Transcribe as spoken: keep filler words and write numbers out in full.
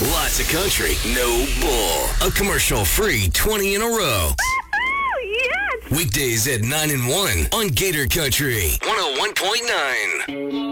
Lots of country, no bull. A commercial-free twenty in a row. Yes! Weekdays at nine and one on Gator Country one oh one point nine.